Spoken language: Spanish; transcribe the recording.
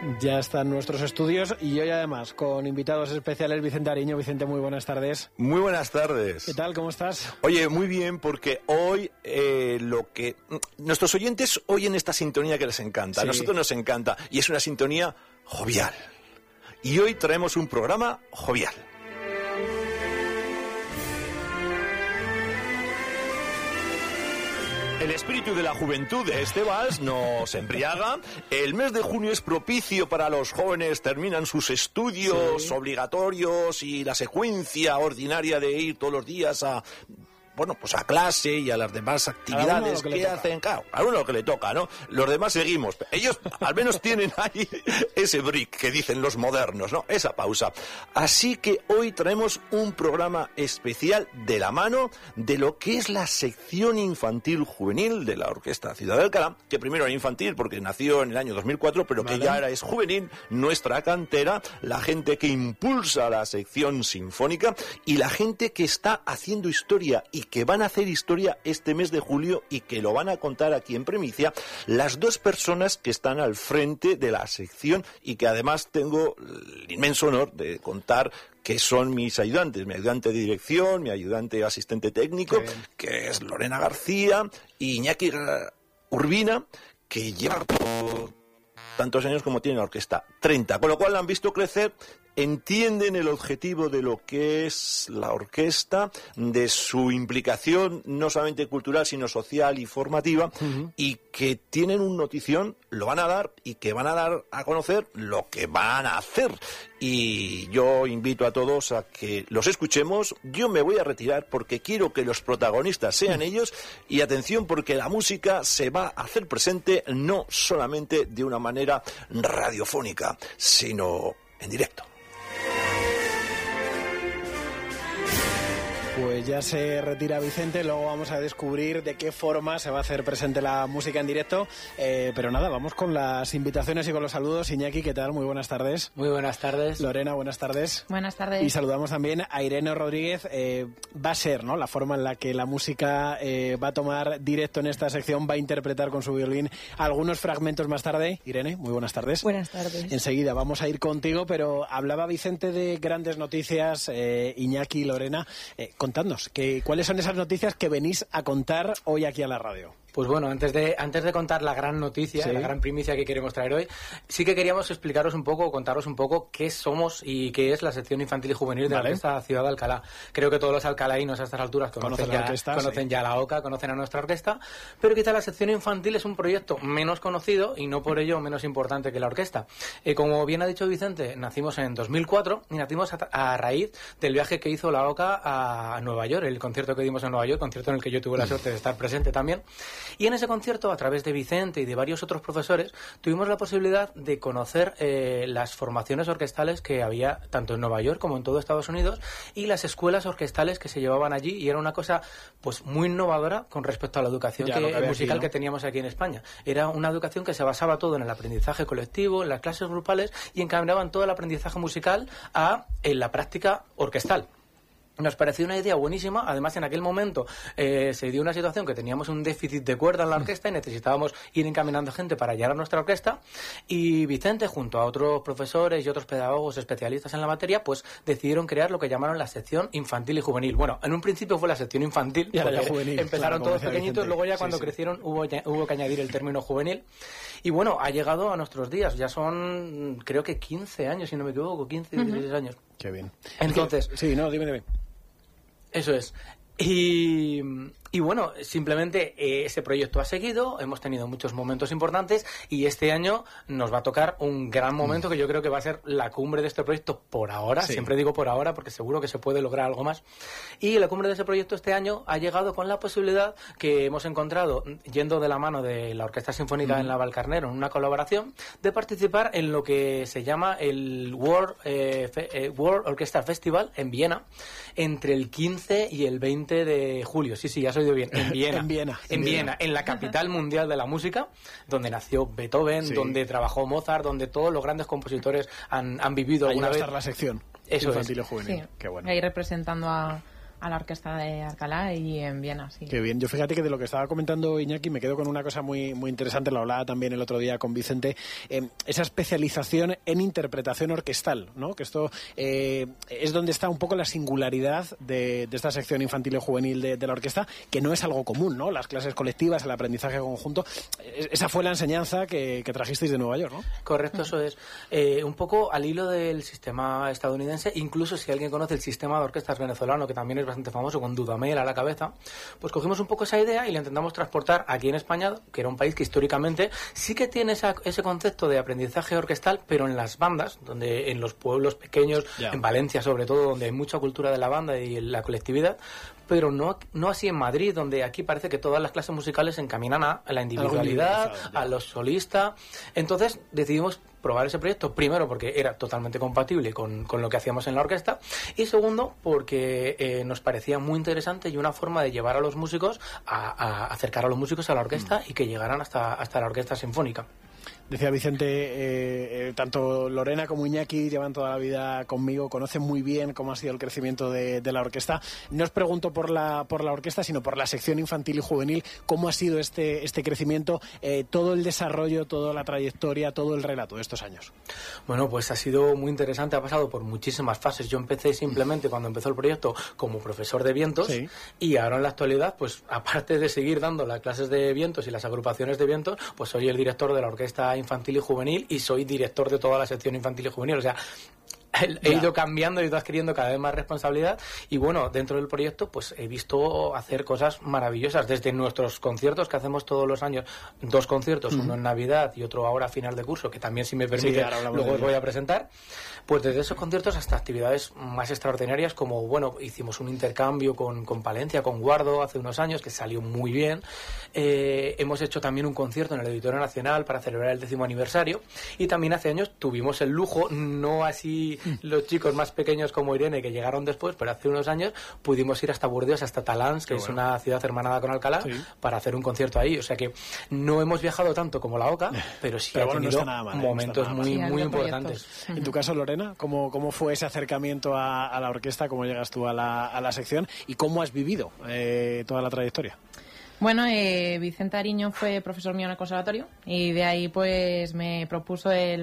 Ya están nuestros estudios y hoy además con invitados especiales. Vicente Ariño. Vicente, muy buenas tardes. Muy buenas tardes. ¿Qué tal? ¿Cómo estás? Oye, muy bien, porque hoy lo que nuestros oyentes oyen esta sintonía que les encanta, sí. A nosotros nos encanta, y es una sintonía jovial. Y hoy traemos un programa jovial. El espíritu de la juventud de este vals nos embriaga. El mes de junio es propicio para los jóvenes, terminan sus estudios obligatorios y la secuencia ordinaria de ir todos los días a clase y a las demás actividades que hacen, claro, a uno lo que le toca, ¿no? Los demás seguimos. Ellos al menos tienen ahí ese break que dicen los modernos, ¿no? Esa pausa. Así que hoy traemos un programa especial de la mano de lo que es la sección infantil juvenil de la Orquesta Ciudad de Alcalá, que primero era infantil porque nació en el año 2004, pero que ya ahora es juvenil, nuestra cantera, la gente que impulsa la sección sinfónica y la gente que está haciendo historia y que van a hacer historia este mes de julio y que lo van a contar aquí en primicia, las dos personas que están al frente de la sección y que además tengo el inmenso honor de contar que son mis ayudantes, mi ayudante de dirección, mi ayudante asistente técnico, que es Lorena García, y Iñaki Urbina, que lleva tantos años como tiene la orquesta, 30, con lo cual la han visto crecer. Entienden el objetivo de lo que es la orquesta, de su implicación no solamente cultural sino social y formativa, y que tienen un notición, lo van a dar y que van a dar a conocer lo que van a hacer. Y yo invito a todos a que los escuchemos. Yo me voy a retirar porque quiero que los protagonistas sean ellos, y atención porque la música se va a hacer presente no solamente de una manera radiofónica, sino en directo. Pues ya se retira Vicente, luego vamos a descubrir de qué forma se va a hacer presente la música en directo, pero nada, vamos con las invitaciones y con los saludos. Iñaki, ¿qué tal? Muy buenas tardes. Muy buenas tardes. Lorena, buenas tardes. Buenas tardes. Y saludamos también a Irene Rodríguez. Va a ser, ¿no?, la forma en la que la música va a tomar directo en esta sección, va a interpretar con su violín algunos fragmentos más tarde. Irene, muy buenas tardes. Buenas tardes. Enseguida vamos a ir contigo, pero hablaba Vicente de grandes noticias, Iñaki y Lorena. Contadnos, ¿cuáles son esas noticias que venís a contar hoy aquí a la radio? Pues bueno, antes de contar la gran noticia, la gran primicia que queremos traer hoy, sí que queríamos explicaros un poco, contaros un poco qué somos y qué es la sección infantil y juvenil de la Orquesta Ciudad de Alcalá. Creo que todos los alcalaínos a estas alturas conocen ya la OCA, conocen a nuestra orquesta, pero quizá la sección infantil es un proyecto menos conocido y no por ello menos importante que la orquesta. Como bien ha dicho Vicente, nacimos en 2004 y nacimos a raíz del viaje que hizo la OCA a Nueva York, el concierto que dimos en Nueva York, concierto en el que yo tuve la suerte de estar presente también. Y en ese concierto, a través de Vicente y de varios otros profesores, tuvimos la posibilidad de conocer las formaciones orquestales que había tanto en Nueva York como en todo Estados Unidos y las escuelas orquestales que se llevaban allí, y era una cosa pues muy innovadora con respecto a la educación musical que teníamos aquí en España. Era una educación que se basaba todo en el aprendizaje colectivo, en las clases grupales, y encaminaban todo el aprendizaje musical en la práctica orquestal. Nos pareció una idea buenísima. Además, en aquel momento se dio una situación que teníamos un déficit de cuerda en la orquesta y necesitábamos ir encaminando gente para llegar a nuestra orquesta, y Vicente, junto a otros profesores y otros pedagogos especialistas en la materia, pues decidieron crear lo que llamaron la sección infantil y juvenil. Bueno, en un principio fue la sección infantil, y ahora ya juvenil. Empezaron todos pequeñitos, luego ya cuando crecieron hubo que añadir el término juvenil, y bueno, ha llegado a nuestros días. Ya son, creo que 15 años, si no me equivoco, 15, 16 años. Qué bien. Entonces... dime. Eso es. Y bueno, simplemente ese proyecto ha seguido, hemos tenido muchos momentos importantes, y este año nos va a tocar un gran momento que yo creo que va a ser la cumbre de este proyecto por ahora. Siempre digo por ahora porque seguro que se puede lograr algo más. Y la cumbre de ese proyecto este año ha llegado con la posibilidad que hemos encontrado, yendo de la mano de la Orquesta Sinfónica en Navalcarnero, en una colaboración, de participar en lo que se llama el World Orchestra Festival en Viena, entre el 15 y el 20 de julio. Sí, ya soy bien, en Viena. En Viena, en la capital mundial de la música, donde nació Beethoven, donde trabajó Mozart, donde todos los grandes compositores han vivido alguna vez. Ahí va a estar la sección infantil y juvenil. Sí. Qué bueno. Ahí representando a a la orquesta de Alcalá y en Viena, sí. Qué bien. Yo fíjate que de lo que estaba comentando Iñaki me quedo con una cosa muy, muy interesante, lo hablaba también el otro día con Vicente, esa especialización en interpretación orquestal, ¿no? Que esto es donde está un poco la singularidad de esta sección infantil y juvenil de la orquesta, que no es algo común, ¿no? Las clases colectivas, el aprendizaje conjunto, esa fue la enseñanza que trajisteis de Nueva York, ¿no? Correcto, eso es. Un poco al hilo del sistema estadounidense, incluso si alguien conoce el sistema de orquestas venezolano, que también es bastante famoso, con Dudamel a la cabeza, pues cogimos un poco esa idea y la intentamos transportar aquí en España, que era un país que históricamente sí que tiene ese concepto de aprendizaje orquestal, pero en las bandas, donde en los pueblos pequeños, en Valencia sobre todo, donde hay mucha cultura de la banda y la colectividad, pero no así en Madrid, donde aquí parece que todas las clases musicales se encaminan a la individualidad, a los solistas. Entonces decidimos probar ese proyecto, primero porque era totalmente compatible con lo que hacíamos en la orquesta, y segundo porque nos parecía muy interesante y una forma de llevar a los músicos, a acercar a los músicos a la orquesta y que llegaran hasta la orquesta sinfónica. Decía Vicente, tanto Lorena como Iñaki llevan toda la vida conmigo, conocen muy bien cómo ha sido el crecimiento de la orquesta. No os pregunto por la orquesta, sino por la sección infantil y juvenil, cómo ha sido este crecimiento, todo el desarrollo, toda la trayectoria, todo el relato de estos años. Bueno, pues ha sido muy interesante, ha pasado por muchísimas fases. Yo empecé simplemente cuando empezó el proyecto como profesor de vientos, sí, y ahora en la actualidad, pues aparte de seguir dando las clases de vientos y las agrupaciones de vientos, pues soy el director de la orquesta infantil y juvenil y soy director de toda la sección infantil y juvenil. O sea, he ido cambiando, he ido adquiriendo cada vez más responsabilidad y bueno, dentro del proyecto pues he visto hacer cosas maravillosas, desde nuestros conciertos que hacemos todos los años, 2 conciertos, uno en Navidad y otro ahora a final de curso, que también si me permite luego os voy a presentar, pues desde esos conciertos hasta actividades más extraordinarias como, bueno, hicimos un intercambio con Palencia, con Guardo hace unos años que salió muy bien, hemos hecho también un concierto en el Auditorio Nacional para celebrar el 10º aniversario y también hace años tuvimos el lujo, no así los chicos más pequeños como Irene que llegaron después, pero hace unos años pudimos ir hasta Burdeos, hasta Talans, que es una ciudad hermanada con Alcalá, para hacer un concierto ahí. O sea que no hemos viajado tanto como la OCA, pero sí ha tenido momentos muy importantes. En tu caso, Lorena, ¿cómo fue ese acercamiento a la orquesta? ¿Cómo llegas tú a la sección? ¿Y cómo has vivido toda la trayectoria? Bueno, Vicente Ariño fue profesor mío en el conservatorio y de ahí pues me propuso el